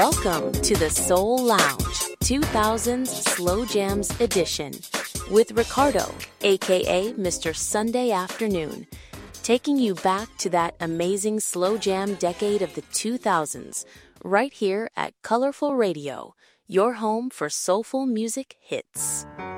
Welcome to the Soul Lounge 2000s Slow Jams edition with Ricardo, aka Mr. Sunday Afternoon, taking you back to that amazing slow jam decade of the 2000s, right here at Colorful Radio, your home for soulful music hits.